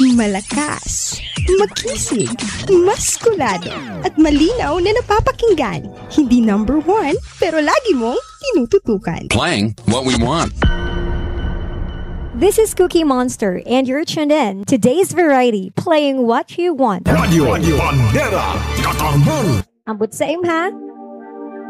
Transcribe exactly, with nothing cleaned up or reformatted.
Malakas, makisig, maskulado, at malinaw na napapakinggan. Hindi number one, pero lagi mong tinututukan. Playing what we want. This is Cookie Monster, and you're tuned in to Today's Variety, playing what you want. Radio, Radio Bandera, Katarman. Ambot sa imha,